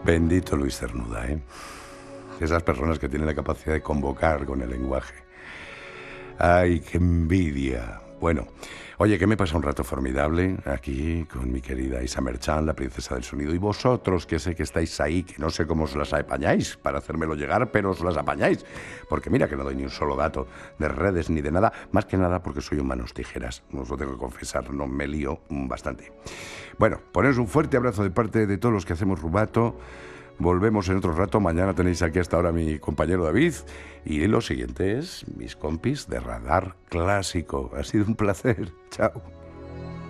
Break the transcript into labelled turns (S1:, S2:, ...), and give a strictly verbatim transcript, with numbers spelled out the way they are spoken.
S1: Bendito Luis Cernuda, ¿eh? Esas personas que tienen la capacidad de convocar con el lenguaje. ¡Ay, qué envidia! Bueno, oye, que me pasa un rato formidable aquí con mi querida Isa Merchán, la princesa del sonido. Y vosotros, que sé que estáis ahí, que no sé cómo os las apañáis para hacérmelo llegar, pero os las apañáis. Porque mira que no doy ni un solo dato de redes ni de nada. Más que nada porque soy un manos tijeras. Os lo tengo que confesar, no me lío bastante. Bueno, poneros un fuerte abrazo de parte de todos los que hacemos Rubato. Volvemos en otro rato. Mañana tenéis aquí hasta ahora mi compañero David. Y lo siguiente es mis compis de Radar Clásico. Ha sido un placer. Chao.